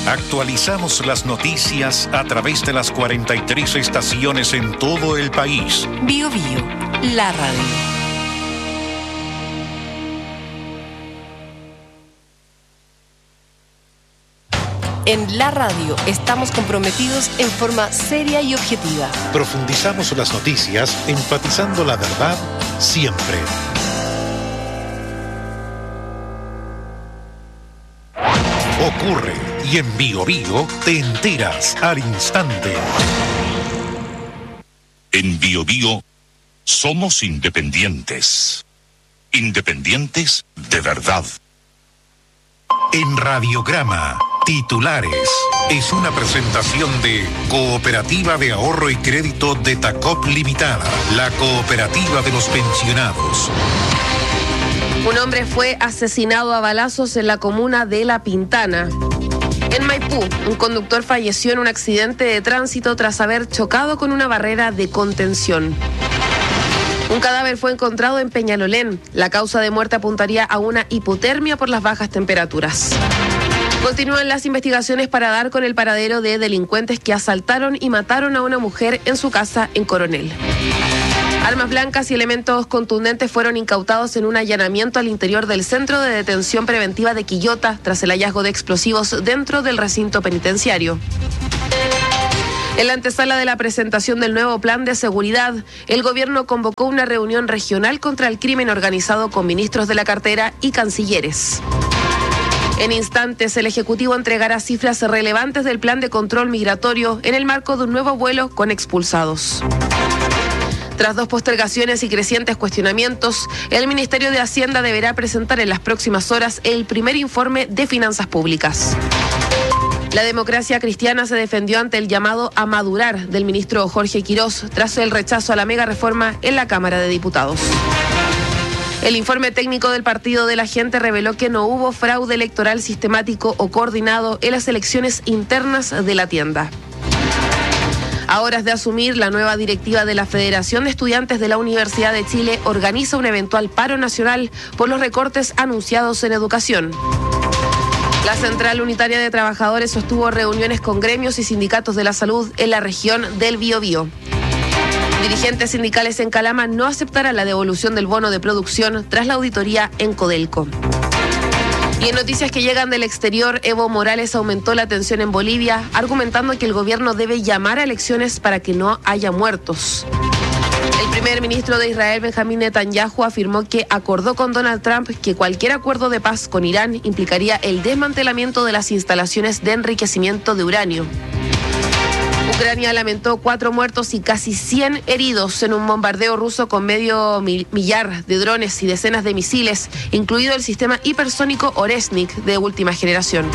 Actualizamos las noticias a través de las 43 estaciones en todo el país. Bio Bio, la radio. En la radio estamos comprometidos en forma seria y objetiva. Profundizamos las noticias, enfatizando la verdad siempre. Ocurre y en Bio Bio te enteras al instante. En Bio Bio somos independientes. Independientes de verdad. En Radiograma, titulares. Es una presentación de Cooperativa de Ahorro y Crédito de Tacop Limitada, la cooperativa de los pensionados. Un hombre fue asesinado a balazos en la comuna de La Pintana. En Maipú, un conductor falleció en un accidente de tránsito tras haber chocado con una barrera de contención. Un cadáver fue encontrado en Peñalolén. La causa de muerte apuntaría a una hipotermia por las bajas temperaturas. Continúan las investigaciones para dar con el paradero de delincuentes que asaltaron y mataron a una mujer en su casa en Coronel. Armas blancas y elementos contundentes fueron incautados en un allanamiento al interior del Centro de Detención Preventiva de Quillota tras el hallazgo de explosivos dentro del recinto penitenciario. En la antesala de la presentación del nuevo plan de seguridad, el gobierno convocó una reunión regional contra el crimen organizado con ministros de la cartera y cancilleres. En instantes, el Ejecutivo entregará cifras relevantes del plan de control migratorio en el marco de un nuevo vuelo con expulsados. Tras 2 postergaciones y crecientes cuestionamientos, el Ministerio de Hacienda deberá presentar en las próximas horas el primer informe de finanzas públicas. La democracia cristiana se defendió ante el llamado a madurar del ministro Jorge Quirós tras el rechazo a la mega reforma en la Cámara de Diputados. El informe técnico del Partido de la Gente reveló que no hubo fraude electoral sistemático o coordinado en las elecciones internas de la tienda. A horas de asumir, la nueva directiva de la Federación de Estudiantes de la Universidad de Chile organiza un eventual paro nacional por los recortes anunciados en educación. La Central Unitaria de Trabajadores sostuvo reuniones con gremios y sindicatos de la salud en la región del Biobío. Dirigentes sindicales en Calama no aceptarán la devolución del bono de producción tras la auditoría en Codelco. Y en noticias que llegan del exterior, Evo Morales aumentó la tensión en Bolivia, argumentando que el gobierno debe llamar a elecciones para que no haya muertos. El primer ministro de Israel, Benjamín Netanyahu, afirmó que acordó con Donald Trump que cualquier acuerdo de paz con Irán implicaría el desmantelamiento de las instalaciones de enriquecimiento de uranio. Ucrania lamentó 4 muertos y casi 100 heridos en un bombardeo ruso con medio millar de drones y decenas de misiles, incluido el sistema hipersónico Oresnik de última generación.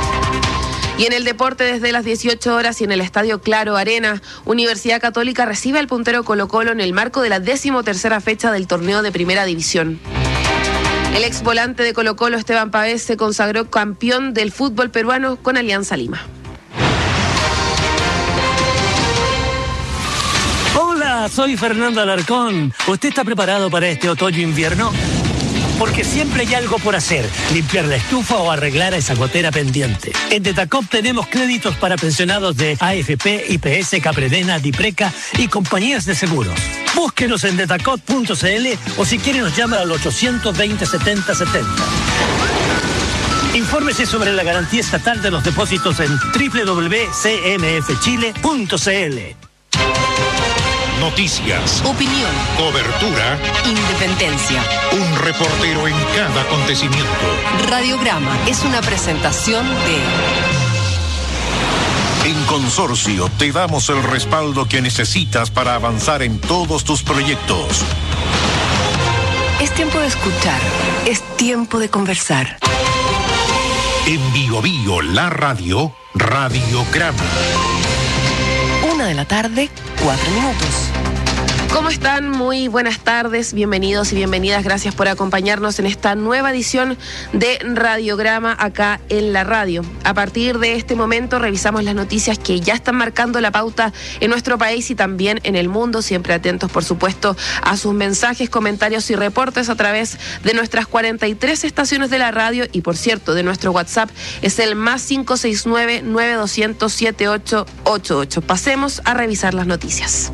Y en el deporte, desde las 18 horas y en el Estadio Claro Arena, Universidad Católica recibe al puntero Colo-Colo en el marco de la 13ª fecha del torneo de Primera División. El ex volante de Colo-Colo, Esteban Pavés, se consagró campeón del fútbol peruano con Alianza Lima. Hola, soy Fernando Alarcón. ¿Usted está preparado para este otoño-invierno? Porque siempre hay algo por hacer, limpiar la estufa o arreglar esa gotera pendiente. En Detacop tenemos créditos para pensionados de AFP, IPS, Capredena, Dipreca y compañías de seguros. Búsquenos en detacop.cl o si quiere nos llama al 820-7070. Infórmese sobre la garantía estatal de los depósitos en www.cmfchile.cl. Noticias, Opinión, cobertura, independencia. un reportero en cada acontecimiento. Radiograma es una presentación de... En Consorcio te damos el respaldo que necesitas para avanzar en todos tus proyectos. Es tiempo de escuchar, es tiempo de conversar. En Bio Bio, la radio, Radiograma. 1 de la tarde, 4 minutos. ¿Cómo están? Muy buenas tardes, bienvenidos y bienvenidas. Gracias por acompañarnos en esta nueva edición de Radiograma acá en la radio. A partir de este momento revisamos las noticias que ya están marcando la pauta en nuestro país y también en el mundo. Siempre atentos, por supuesto, a sus mensajes, comentarios y reportes a través de nuestras 43 estaciones de la radio y, por cierto, de nuestro WhatsApp es el +569 9200 7888. Pasemos a revisar las noticias.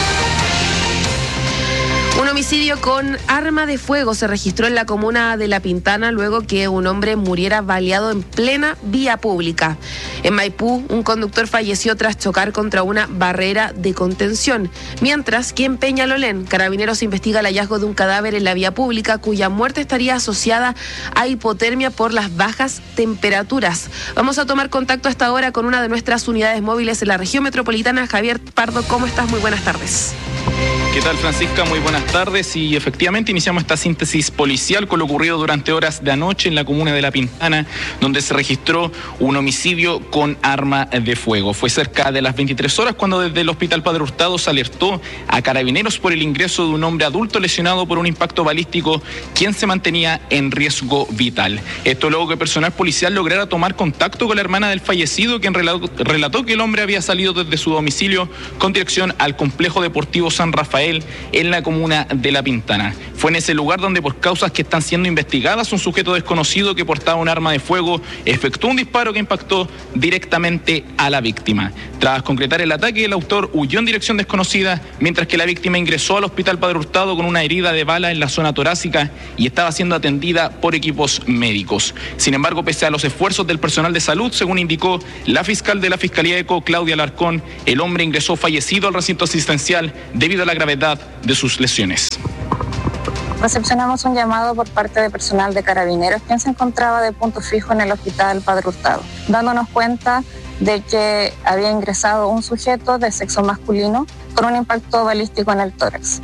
Un homicidio con arma de fuego se registró en la comuna de La Pintana luego que un hombre muriera baleado en plena vía pública. En Maipú, un conductor falleció tras chocar contra una barrera de contención, mientras que en Peñalolén, Carabineros investiga el hallazgo de un cadáver en la vía pública cuya muerte estaría asociada a hipotermia por las bajas temperaturas. Vamos a tomar contacto hasta ahora con una de nuestras unidades móviles en la región metropolitana. Javier Pardo, ¿cómo estás? Muy buenas tardes. ¿Qué tal, Francisca? Muy buenas tardes y efectivamente iniciamos esta síntesis policial con lo ocurrido durante horas de anoche en la comuna de La Pintana, donde se registró un homicidio con arma de fuego. Fue cerca de las 23 horas cuando desde el Hospital Padre Hurtado se alertó a Carabineros por el ingreso de un hombre adulto lesionado por un impacto balístico, quien se mantenía en riesgo vital. Esto luego que personal policial lograra tomar contacto con la hermana del fallecido, quien relató que el hombre había salido desde su domicilio con dirección al complejo deportivo San Rafael en la comuna de La Pintana. Fue en ese lugar donde, por causas que están siendo investigadas, un sujeto desconocido que portaba un arma de fuego efectuó un disparo que impactó directamente a la víctima. Tras concretar el ataque, el autor huyó en dirección desconocida, mientras que la víctima ingresó al Hospital Padre Hurtado con una herida de bala en la zona torácica y estaba siendo atendida por equipos médicos. Sin embargo, pese a los esfuerzos del personal de salud, según indicó la fiscal de la Fiscalía ECO, Claudia Alarcón, el hombre ingresó fallecido al recinto asistencial debido a la gravedad de sus lesiones. Recepcionamos un llamado por parte de personal de Carabineros, quien se encontraba de punto fijo en el Hospital Padre Hurtado, dándonos cuenta de que había ingresado un sujeto de sexo masculino con un impacto balístico en el tórax.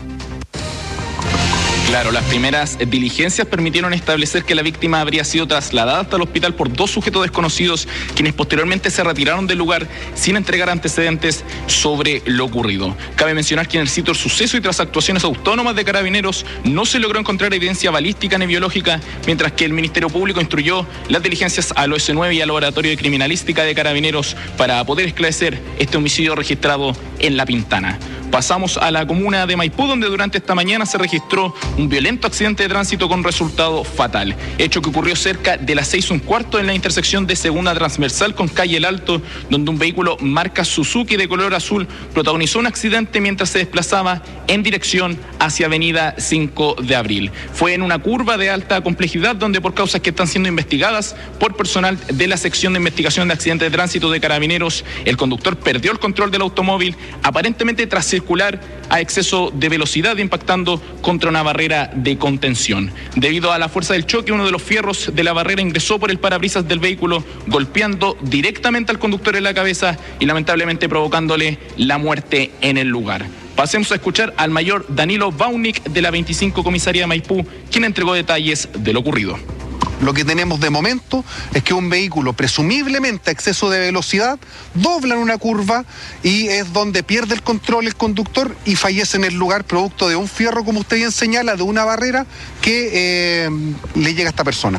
Claro, las primeras diligencias permitieron establecer que la víctima habría sido trasladada hasta el hospital por dos sujetos desconocidos, quienes posteriormente se retiraron del lugar sin entregar antecedentes sobre lo ocurrido. Cabe mencionar que en el sitio del suceso y tras actuaciones autónomas de Carabineros no se logró encontrar evidencia balística ni biológica, mientras que el Ministerio Público instruyó las diligencias al OS9 y al Laboratorio de Criminalística de Carabineros para poder esclarecer este homicidio registrado en La Pintana. Pasamos a la comuna de Maipú, donde durante esta mañana se registró un violento accidente de tránsito con resultado fatal, hecho que ocurrió cerca de las 6:15 en la intersección de Segunda Transversal con calle El Alto, donde un vehículo marca Suzuki de color azul protagonizó un accidente mientras se desplazaba en dirección hacia avenida 5 de Abril. Fue en una curva de alta complejidad donde, por causas que están siendo investigadas por personal de la sección de investigación de accidentes de tránsito de Carabineros, el conductor perdió el control del automóvil, aparentemente tras circular a exceso de velocidad, impactando contra una barrera de contención. Debido a la fuerza del choque, uno de los fierros de la barrera ingresó por el parabrisas del vehículo, golpeando directamente al conductor en la cabeza y lamentablemente provocándole la muerte en el lugar. Pasemos a escuchar al mayor Danilo Baunik de la 25 Comisaría de Maipú, quien entregó detalles de lo ocurrido. Lo que tenemos de momento es que un vehículo presumiblemente a exceso de velocidad dobla en una curva y es donde pierde el control el conductor y fallece en el lugar producto de un fierro, como usted bien señala, de una barrera que le llega a esta persona.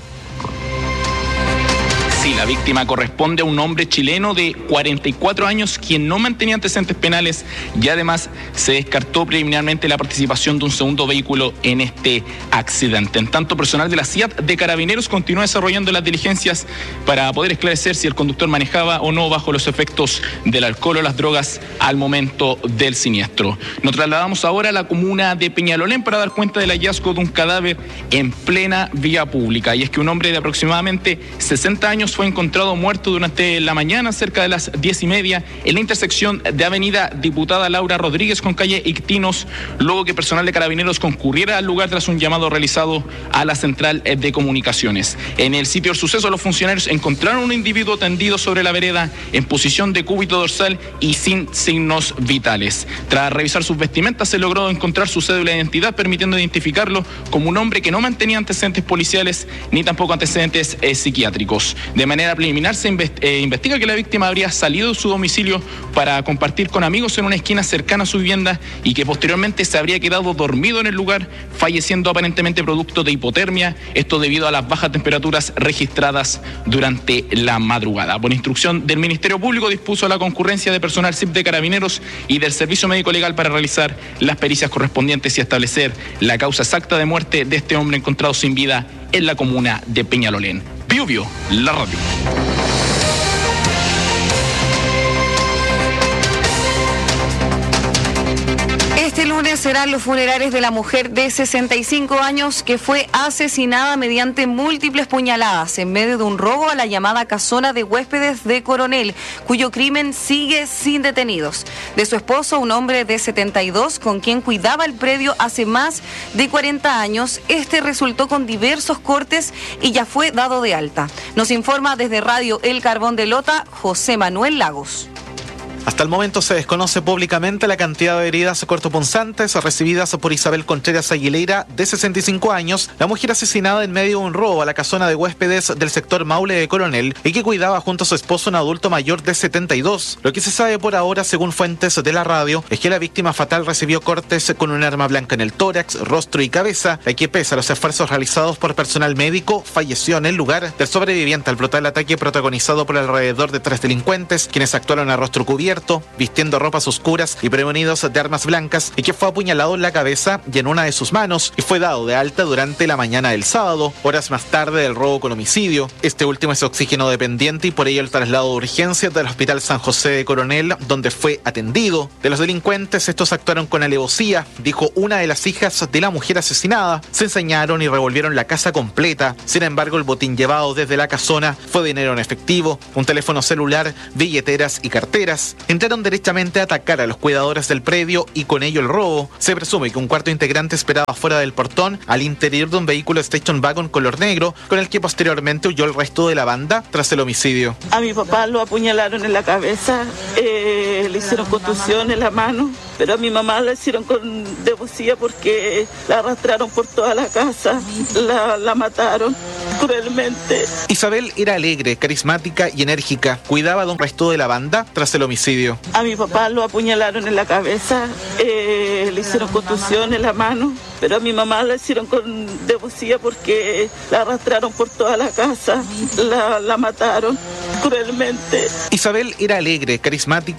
Sí, la víctima corresponde a un hombre chileno de 44 años quien no mantenía antecedentes penales y además se descartó preliminarmente la participación de un segundo vehículo en este accidente. En tanto, personal de la CIAT de Carabineros continúa desarrollando las diligencias para poder esclarecer si el conductor manejaba o no bajo los efectos del alcohol o las drogas al momento del siniestro. Nos trasladamos ahora a la comuna de Peñalolén para dar cuenta del hallazgo de un cadáver en plena vía pública. Y es que un hombre de aproximadamente 60 años fue encontrado muerto durante la mañana, cerca de las 10:30, en la intersección de avenida Diputada Laura Rodríguez con calle Ictinos, luego que personal de Carabineros concurriera al lugar tras un llamado realizado a la central de comunicaciones. En el sitio del suceso, los funcionarios encontraron un individuo tendido sobre la vereda en posición de cúbito dorsal y sin signos vitales. Tras revisar sus vestimentas, se logró encontrar su cédula de identidad, permitiendo identificarlo como un hombre que no mantenía antecedentes policiales ni tampoco antecedentes psiquiátricos. De De manera preliminar se investiga que la víctima habría salido de su domicilio para compartir con amigos en una esquina cercana a su vivienda y que posteriormente se habría quedado dormido en el lugar, falleciendo aparentemente producto de hipotermia, esto debido a las bajas temperaturas registradas durante la madrugada. Por instrucción del Ministerio Público dispuso la concurrencia de personal SIP de Carabineros y del Servicio Médico Legal para realizar las pericias correspondientes y establecer la causa exacta de muerte de este hombre encontrado sin vida en la comuna de Peñalolén. Bio Bio, la radio. Este lunes serán los funerales de la mujer de 65 años que fue asesinada mediante múltiples puñaladas en medio de un robo a la llamada casona de huéspedes de Coronel, cuyo crimen sigue sin detenidos. De su esposo, un hombre de 72, con quien cuidaba el predio hace más de 40 años, este resultó con diversos cortes y ya fue dado de alta. Nos informa desde Radio El Carbón de Lota, José Manuel Lagos. Hasta el momento se desconoce públicamente la cantidad de heridas cortopunzantes recibidas por Isabel Contreras Aguilera, de 65 años, la mujer asesinada en medio de un robo a la casona de huéspedes del sector Maule de Coronel y que cuidaba junto a su esposo un adulto mayor de 72. Lo que se sabe por ahora, según fuentes de la radio, es que la víctima fatal recibió cortes con un arma blanca en el tórax, rostro y cabeza, y que pese a los esfuerzos realizados por personal médico, falleció en el lugar del sobreviviente al brutal ataque protagonizado por alrededor de 3 delincuentes, quienes actuaron a rostro cubierto, vistiendo ropas oscuras y prevenidos de armas blancas, y que fue apuñalado en la cabeza y en una de sus manos y fue dado de alta durante la mañana del sábado, horas más tarde del robo con homicidio. Este último es oxígeno dependiente y por ello el traslado de urgencias del Hospital San José de Coronel, donde fue atendido. De los delincuentes, estos actuaron con alevosía, dijo una de las hijas de la mujer asesinada. Se ensañaron y revolvieron la casa completa. Sin embargo, el botín llevado desde la casona fue dinero en efectivo, un teléfono celular, billeteras y carteras. Entraron derechamente a atacar a los cuidadores del predio y con ello el robo. Se presume que un cuarto integrante esperaba fuera del portón al interior de un vehículo station wagon color negro, con el que posteriormente huyó el resto de la banda tras el homicidio. A mi papá lo apuñalaron en la cabeza, le hicieron contusión en la mano, pero a mi mamá la hicieron con devocía porque la arrastraron por toda la casa, la mataron cruelmente. Isabel era alegre, carismática y enérgica. Cuidaba de un resto de la banda tras el homicidio. A mi papá lo apuñalaron en la cabeza, le hicieron contusión en la mano, pero a mi mamá la hicieron con devocía porque la arrastraron por toda la casa, la mataron cruelmente. Isabel era alegre, carismática